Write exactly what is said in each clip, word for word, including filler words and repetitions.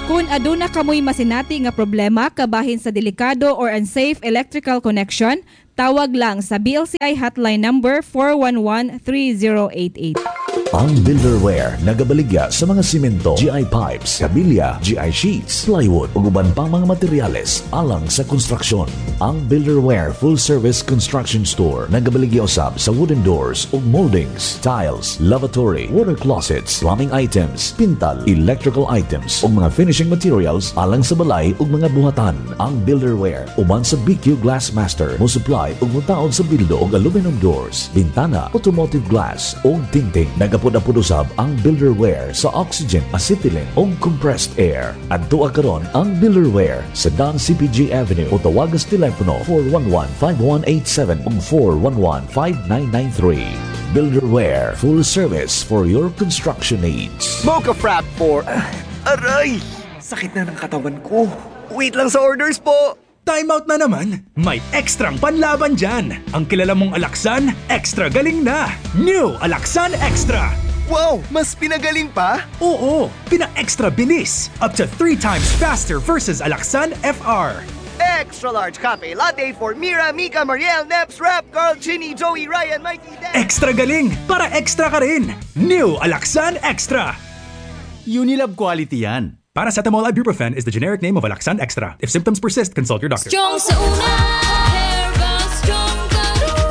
Kung aduna kamoy masinati nga problema kabahin sa delikado or unsafe electrical connection, tawag lang sa B L C I hotline number four one one, three zero eight eight. Ang Builderware nagabaligya sa mga simento, G I pipes, kabilya, G I sheets, plywood ug uban pang mga materyales alang sa konstruksyon. Ang Builderware Full Service Construction Store nagabaligya usab sa wooden doors ug moldings, tiles, lavatory, water closets, plumbing items, pintal, electrical items ug mga finishing materials alang sa balay ug mga buhatan. Ang Builderware uban sa B Q Glassmaster mo supply ug mutaod sa bildo ug aluminum doors, bintana, automotive glass ug tinting. Nagapod-apod usab ang Builderware sa oxygen, acetylene ug compressed air. Adto karon ang Builderware sa Don C P G Avenue o tawagas telepono four one one, five one eight seven ug four one one, five nine nine three. Builderware, full service for your construction needs. Mocha Frap for... Aray! Sakit na ng katawan ko. Wait lang sa orders po! Time out na naman. May ekstrang panlaban dyan. Ang kilala mong Alaxan, extra galing na. New Alaxan Extra. Wow! Mas pinagaling pa? Oo, pina-extra bilis. Up to three times faster versus Alaxan F R. Extra large cafe latte for Mira, Mika, Mariel, Neps, Rap, Carl, Chinny, Joey, Ryan, Mikey, Dan. Extra galing para extra ka rin. New Alaxan Extra. Unilab quality yan. Paracetamol ibuprofen is the generic name of Alaxan Extra. If symptoms persist, consult your doctor. Strong sa una, Herba Strong Karon.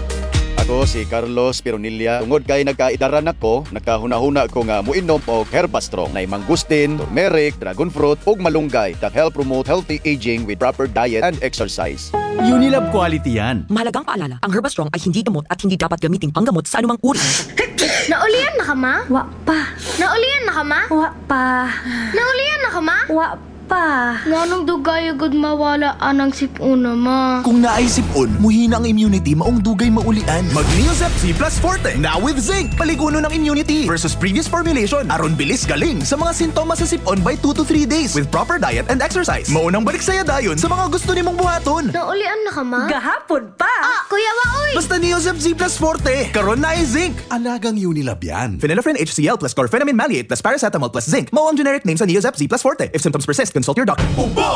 Ako si Carlos Pironilla. Tungod kay nagkaidaran ako, nagkahuna-huna ko nga muinom og Herba Strong na mangustin, turmeric, dragon fruit ug malunggay that help promote healthy aging with proper diet and exercise. Unilab quality yan. Mahalagang paalala, ang Herba Strong ay hindi gamot at hindi dapat gamitin panggamot sa anumang uri. Naulian na ka, ma? Wa pa. Naulian na ka, ma? Wa pa. Naulian na ka, ma? Wa pa. Nganong dugay agad mawala anang sipuna, ma? Kung naay sipon, muhina ang immunity maong dugay maulian. Mag-Neosep Z Plus Forte, now with zinc. Paliguno ng immunity versus previous formulation. Aron bilis galing sa mga sintomas sa sipon by two to three days with proper diet and exercise. Maunang balik saya dayon sa mga gusto nimong buhaton. Naulian na ka, ma? Gahapon pa. Ah, kuya waoy! Basta Neosep Z Plus Forte, karon na ay zinc. Alagang Unilab yan. Phenylephrine H C L plus chlorphenamine maleate plus paracetamol plus zinc. Mao ang generic name sa Neosep Z Plus Forte. If symptoms persist, consult your doctor. Ubo!